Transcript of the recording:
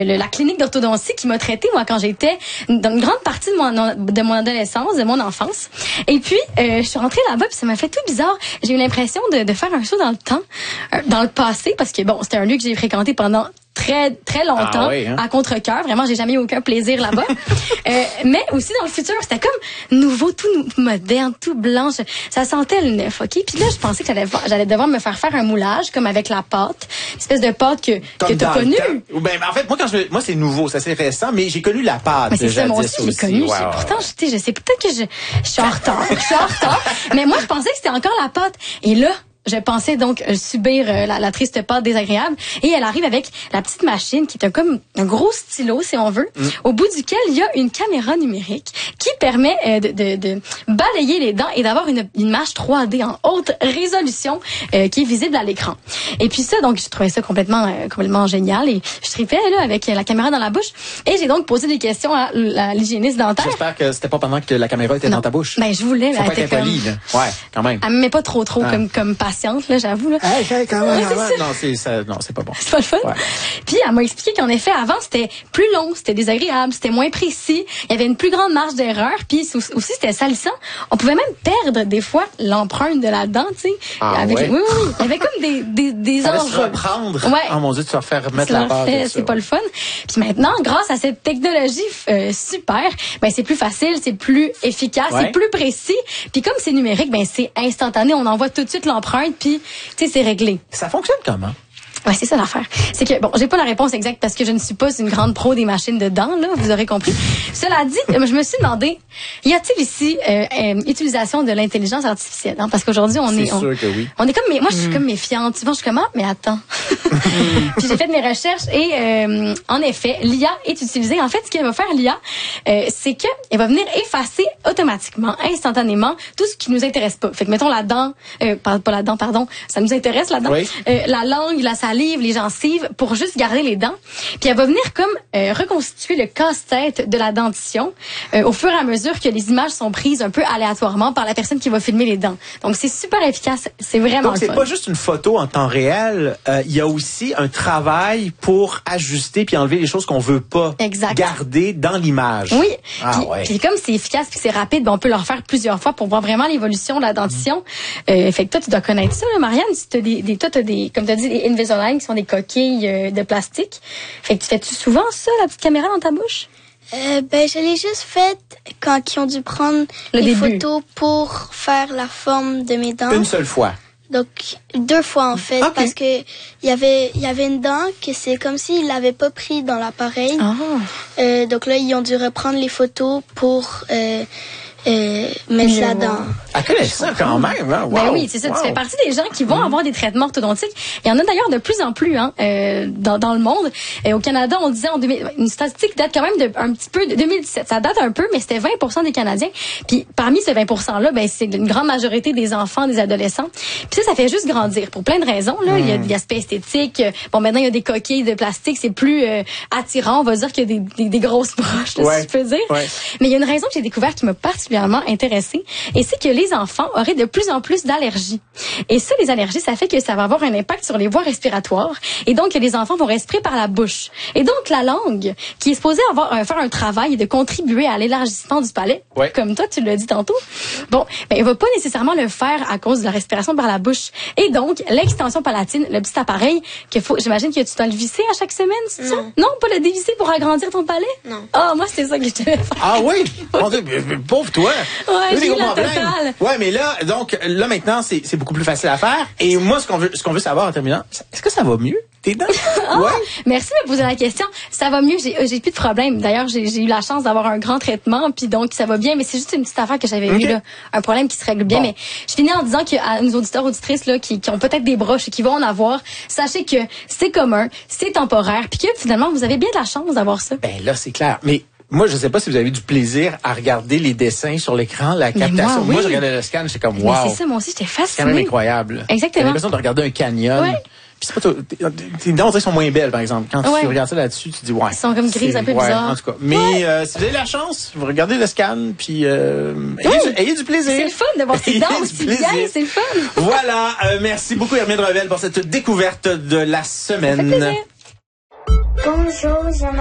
la clinique d'orthodontie qui m'a traitée, moi, quand j'étais dans une grande partie de mon adolescence, de mon enfance. Et puis, je suis rentrée là-bas, puis ça m'a fait tout bizarre. J'ai eu l'impression de faire un saut dans le temps, dans le passé, parce que, bon, c'était un lieu que j'ai fréquenté pendant très très longtemps, à contre-cœur. Vraiment, j'ai jamais eu aucun plaisir là-bas. Mais aussi dans le futur, c'était comme nouveau, tout moderne, tout blanc. Ça sentait le neuf, OK? Puis là, je pensais que j'allais devoir me faire un moulage, comme avec la pâte. Une espèce de pâte que t'as connue. Ben, en fait, moi, c'est nouveau, ça c'est récent, mais j'ai connu la pâte. Mais c'est ça, moi aussi, j'ai connu. Pourtant, je sais peut-être que je suis en retard. Mais moi, je pensais que c'était encore la pâte. Et là, je pensais donc subir la triste pâte désagréable. Et elle arrive avec la petite machine qui est comme un gros stylo, si on veut, au bout duquel il y a une caméra numérique qui permet de balayer les dents et d'avoir une image 3D en haute résolution qui est visible à l'écran. Et puis ça, donc, je trouvais ça complètement génial. Et je tripais là avec la caméra dans la bouche. Et j'ai donc posé des questions à l'hygiéniste dentaire. J'espère que c'était pas pendant que la caméra était dans ta bouche. Ben, je voulais. Faut pas être impoli, là. Ouais, quand même. Elle me met pas trop comme patiente, là, j'avoue, là. Quand même, non, c'est pas bon. C'est pas le fun. Ouais. Puis, elle m'a expliqué qu'en effet, avant, c'était plus long, c'était désagréable, c'était moins précis, il y avait une plus grande marge d'erreur, puis aussi, c'était salissant. On pouvait même perdre, des fois, l'empreinte de la dent, tu sais. Oui. Il y avait comme des enjeux. Se reprendre. Ouais. Oh mon Dieu, tu vas faire remettre la pâte. C'est pas le fun. Puis maintenant, grâce à cette technologie super, ben, c'est plus facile, c'est plus efficace, c'est plus précis. Puis comme c'est numérique, ben, c'est instantané. On envoie tout de suite l'empreinte, puis, tu sais, c'est réglé. Ça fonctionne comment? Ouais, c'est ça l'affaire. C'est que, bon, j'ai pas la réponse exacte parce que je ne suis pas une grande pro des machines de dents, là, vous aurez compris. Cela dit, je me suis demandé, y a-t-il ici utilisation de l'intelligence artificielle? Hein? Parce qu'aujourd'hui, C'est sûr que oui. On est comme, moi, je suis comme méfiante. Souvent, je suis comme, mais attends. Puis j'ai fait mes recherches et, en effet, l'IA est utilisée. En fait, ce qu'elle va faire, l'IA, c'est qu'elle va venir effacer automatiquement, instantanément, tout ce qui nous intéresse pas. Fait que, mettons, la dent, pas la dent, pardon, ça nous intéresse, la dent. Oui. La langue, la salive, les gencives, pour juste garder les dents. Puis elle va venir comme reconstituer le casse-tête de la dentition au fur et à mesure que les images sont prises un peu aléatoirement par la personne qui va filmer les dents. Donc c'est super efficace, c'est vraiment Donc c'est pas juste une photo en temps réel, il y a aussi un travail pour ajuster puis enlever les choses qu'on veut pas garder dans l'image. Oui. Puis comme c'est efficace puis c'est rapide, ben on peut le refaire plusieurs fois pour voir vraiment l'évolution de la dentition. Fait que toi tu dois connaître ça, là, Marianne, si t'as t'as des comme tu as dit des Invisalign qui sont des coquilles de plastique. Fait que tu fais-tu souvent ça, la petite caméra dans ta bouche? Ben, je l'ai juste faite quand ils ont dû prendre les photos pour faire la forme de mes dents. Une seule fois? Donc, 2 fois, en fait, parce que il y avait une dent que c'est comme s'ils l'avaient pas pris dans l'appareil. Donc là, ils ont dû reprendre les photos pour mettre la dent. Elle connaît ça quand même, hein? Wow. Ben oui, c'est ça. Tu fais partie des gens qui vont avoir des traitements orthodontiques. Il y en a d'ailleurs de plus en plus dans le monde. Au Canada, on disait une statistique date quand même un petit peu de 2017. Ça date un peu, mais c'était 20% des Canadiens. Puis parmi ces 20%-là, ben c'est une grande majorité des enfants, des adolescents. Puis ça fait juste grandir pour plein de raisons. Là, il y a l'aspect esthétique. Bon, maintenant il y a des coquilles de plastique, c'est plus attirant. On va dire qu'il y a des grosses broches, là, si je peux dire. Ouais. Mais il y a une raison que j'ai découverte qui m'a particulièrement intéressée, et c'est que les enfants auraient de plus en plus d'allergies. Et ça, les allergies, ça fait que ça va avoir un impact sur les voies respiratoires. Et donc, les enfants vont respirer par la bouche. Et donc, la langue, qui est supposée faire un travail et de contribuer à l'élargissement du palais, comme toi, tu l'as dit tantôt, bon, ben, elle va pas nécessairement le faire à cause de la respiration par la bouche. Et donc, l'extension palatine, le petit appareil, j'imagine que tu dois le visser à chaque semaine, c'est ça? Non, pas le dévisser pour agrandir ton palais? Non. Ah, moi, c'est ça que je devais faire. Ah oui? Mon Dieu, pauvre toi! Ouais, j'ai eu la totale. Ouais, mais là, donc, là, maintenant, c'est beaucoup plus facile à faire. Et moi, ce qu'on veut savoir en terminant, est-ce que ça va mieux? Tes dents? Merci de me poser la question. Ça va mieux, j'ai plus de problème. D'ailleurs, j'ai eu la chance d'avoir un grand traitement, puis donc ça va bien, mais c'est juste une petite affaire que j'avais eu là, un problème qui se règle bien. Mais je finis en disant qu'à nos auditeurs auditrices là qui ont peut-être des broches et qui vont en avoir, sachez que c'est commun, c'est temporaire, puis que finalement vous avez bien de la chance d'avoir ça. Ben là, c'est clair. Mais moi, je sais pas si vous avez du plaisir à regarder les dessins sur l'écran, la captation. Moi, je regardais le scan, c'est comme wow. Mais c'est ça, moi aussi, j'étais fascinée. C'est quand même incroyable. Exactement. J'ai l'impression de regarder un canyon. Ouais. Puis c'est pas tes dents, sont moins belles, par exemple. Quand tu regardes ça là-dessus, tu dis Elles sont comme grises, un peu bizarres. En tout cas. Mais si vous avez la chance, vous regardez le scan, puis ayez du plaisir. C'est le fun de voir ces dents aussi bien, c'est le fun. Voilà. Merci beaucoup, Hermine Revel, pour cette découverte de la semaine. Ça fait plaisir. Bonjour, je